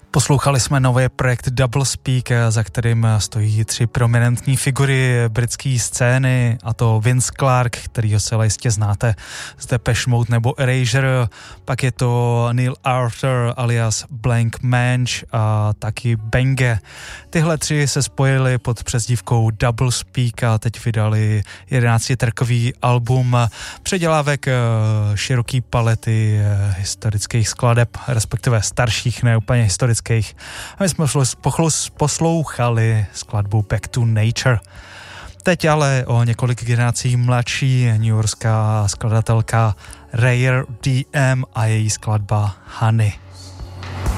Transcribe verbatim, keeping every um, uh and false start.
Poslouchali jsme nový projekt Double Speak, za kterým stojí tři prominentní figury britské scény, a to Vince Clarke, kterýho se jistě znáte z Depeche Mode nebo Erasure, pak je to Neil Arthur alias Blank Mange a taky Benge. Tyhle tři se spojili pod přezdívkou Double Speak a teď vydali jedenáctitrackový album předělávek široký palety historických skladeb, respektive starších, ne úplně historických. A my jsme poslouchali skladbu Back to Nature. Teď ale o několik generací mladší newyorská skladatelka Rare D M a její skladba Honey.